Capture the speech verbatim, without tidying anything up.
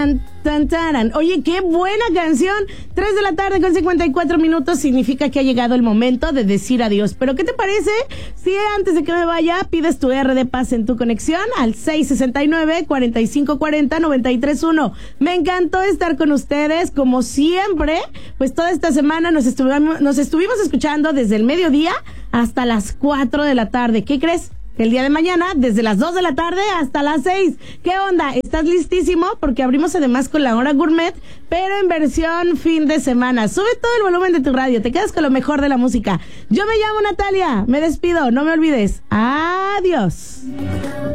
Tan, tan, taran. Oye, qué buena canción. tres de la tarde con cincuenta y cuatro minutos significa que ha llegado el momento de decir adiós. Pero ¿qué te parece si antes de que me vaya pides tu R de paz en tu conexión al seis sesenta y nueve, cuarenta y cinco cuarenta, noventa y tres uno? Me encantó estar con ustedes como siempre. Pues toda esta semana nos estuvimos, nos estuvimos escuchando desde el mediodía hasta las cuatro de la tarde. ¿Qué crees? El día de mañana, desde las dos de la tarde hasta las seis. ¿Qué onda? ¿Estás listísimo? Porque abrimos además con la hora gourmet, pero en versión fin de semana. Sube todo el volumen de tu radio, te quedas con lo mejor de la música. Yo me llamo Natalia, me despido, no me olvides. Adiós.